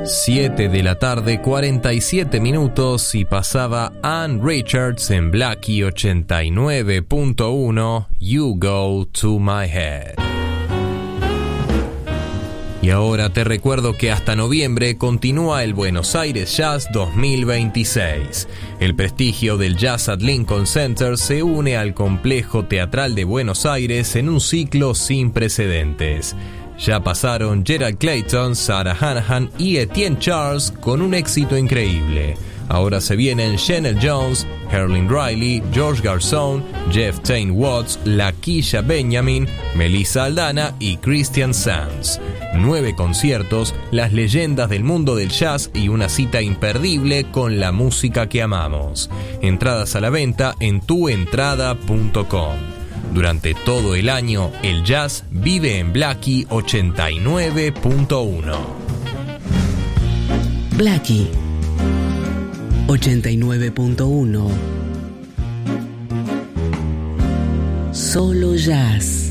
7 de la tarde, 47 minutos, y pasaba Ann Richards en Blackie 89.1, You Go to My Head. Y ahora te recuerdo que hasta noviembre continúa el Buenos Aires Jazz 2026. El prestigio del Jazz at Lincoln Center se une al Complejo Teatral de Buenos Aires en un ciclo sin precedentes. Ya pasaron Gerald Clayton, Sarah Hanahan y Etienne Charles con un éxito increíble. Ahora se vienen Chanel Jones, Herlin Riley, George Garzón, Jeff Tain Watts, Laquisha Benjamin, Melissa Aldana y Christian Sands. 9 conciertos, las leyendas del mundo del jazz y una cita imperdible con la música que amamos. Entradas a la venta en tuentrada.com. Durante todo el año, el jazz vive en Blackie 89.1. Blackie 89.1. Solo jazz.